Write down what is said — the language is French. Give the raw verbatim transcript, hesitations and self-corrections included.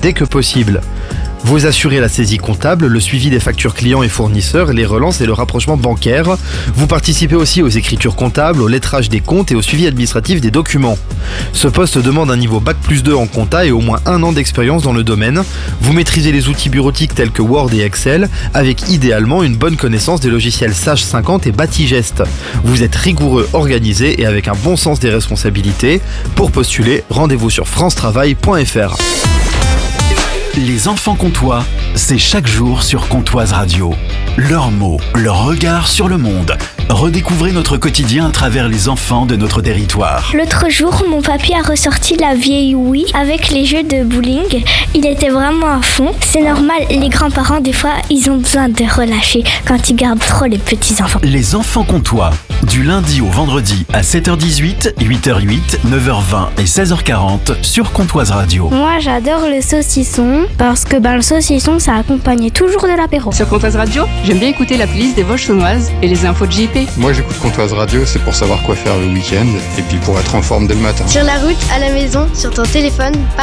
dès que possible. Vous assurez la saisie comptable, le suivi des factures clients et fournisseurs, les relances et le rapprochement bancaire. Vous participez aussi aux écritures comptables, au lettrage des comptes et au suivi administratif des documents. Ce poste demande un niveau bac plus deux en compta et au moins un an d'expérience dans le domaine. Vous maîtrisez les outils bureautiques tels que Word et Excel, avec idéalement une bonne connaissance des logiciels Sage cinquante et Batigest. Vous êtes rigoureux, organisé et avec un bon sens des responsabilités. Pour postuler, rendez-vous sur france travail point f r. Les enfants comtois, c'est chaque jour sur Comtoise Radio. Leurs mots, leur regard sur le monde. Redécouvrez notre quotidien à travers les enfants de notre territoire. L'autre jour, mon papy a ressorti la vieille Wii avec les jeux de bowling. Il était vraiment à fond. C'est normal, les grands-parents, des fois, ils ont besoin de relâcher quand ils gardent trop les petits-enfants. Les enfants comtois, du lundi au vendredi à sept heures dix-huit, huit heures huit, neuf heures vingt et seize heures quarante sur Comtoise Radio. Moi, j'adore le saucisson parce que ben, le saucisson, ça accompagnait toujours de l'apéro. Sur Comtoise Radio, j'aime bien écouter la playlist des Vosges saunoises et les infos de J P. Moi, j'écoute Comtoise Radio, c'est pour savoir quoi faire le week-end et puis pour être en forme dès le matin. Sur la route, à la maison, sur ton téléphone, partout.